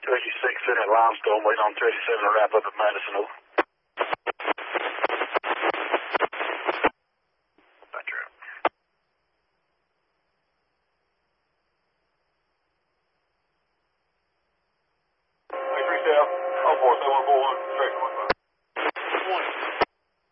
36 in at Limestone, waiting on 37 to wrap up at Madison Oak. That's right. 23 South, 04, 7141, straight north.